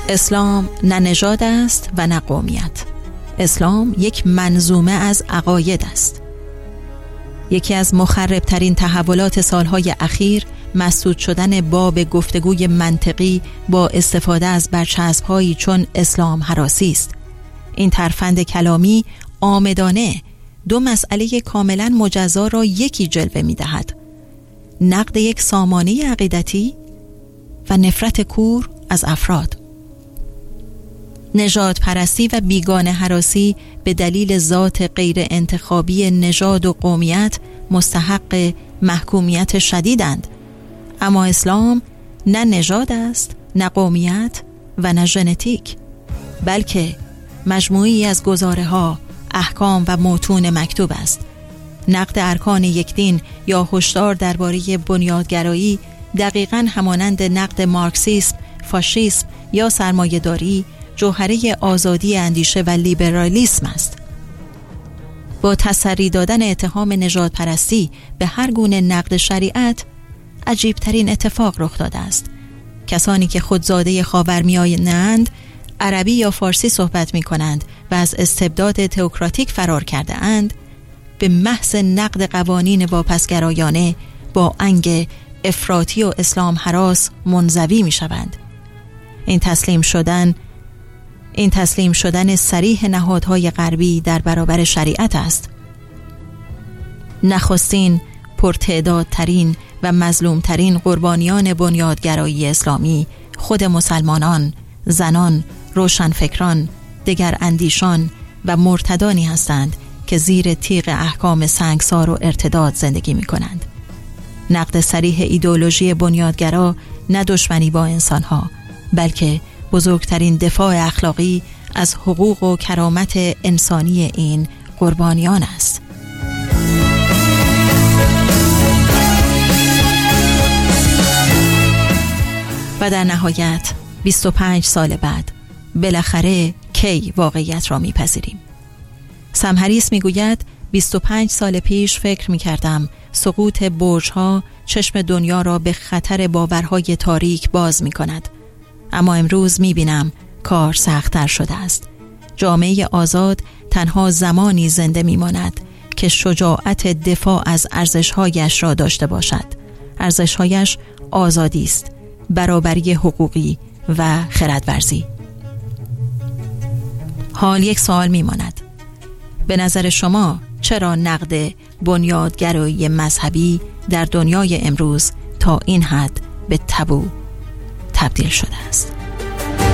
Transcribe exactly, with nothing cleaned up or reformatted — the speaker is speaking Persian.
اسلام نه نژاد است و نه قومیت. اسلام یک منظومه از عقاید است. یکی از مخربترین تحولات سالهای اخیر مسدود شدن باب گفتگوی منطقی با استفاده از برچسب‌هایی چون اسلام هراسی است. این ترفند کلامی عامدانه دو مسئله کاملا مجزا را یکی جلوه می‌دهد: نقد یک سامانه عقیدتی و نفرت کور از افراد. نژاد پرستی و بیگانه هراسی به دلیل ذات غیر انتخابی نژاد و قومیت مستحق محکومیت شدیدند، اما اسلام نه نژاد است، نه قومیت و نه ژنتیک، بلکه مجموعی از گزاره‌ها، احکام و متون مکتوب است. نقد ارکان یک دین یا هشدار درباره بنیادگرایی دقیقاً همانند نقد مارکسیسم، فاشیسم یا سرمایه‌داری جوهره آزادی اندیشه و لیبرالیسم است. با تسری دادن اتهام نژاد پرستی به هر گونه نقد شریعت، عجیبترین اتفاق رخ داده است. کسانی که خودزاده خاورمیانه‌اند، عربی یا فارسی صحبت می کنند و از استبداد تئوکراتیک فرار کرده اند، به محض نقد قوانین واپسگرایانه با انگ افراطی و اسلام هراس منزوی می شوند. این تسلیم شدن این تسلیم شدن صریح نهادهای غربی در برابر شریعت است. نخستین، پرتعدادترین و مظلومترین قربانیان بنیادگرایی اسلامی خود مسلمانان، زنان، روشنفکران، دگر اندیشان و مرتدانی هستند که زیر تیغ احکام سنگسار و ارتداد زندگی می کنند. نقد صریح ایدئولوژی بنیادگرا نه دشمنی با انسانها، بلکه بزرگترین دفاع اخلاقی از حقوق و کرامت انسانی این قربانیان است. و در نهایت بیست و پنج سال بعد بالاخره کی واقعیت را میپذیریم؟ سم هریس میگوید بیست و پنج سال پیش فکر میکردم سقوط برج‌ها چشم دنیا را به خطر باورهای تاریک باز میکند، اما امروز میبینم کار سخت‌تر شده است. جامعه آزاد تنها زمانی زنده میماند که شجاعت دفاع از ارزش‌هایش را داشته باشد. ارزش‌هایش آزادی است، برابری حقوقی و خردورزی. حال یک سوال میماند: به نظر شما چرا نقد بنیادگرایی مذهبی در دنیای امروز تا این حد به تابو تبدیل شده است؟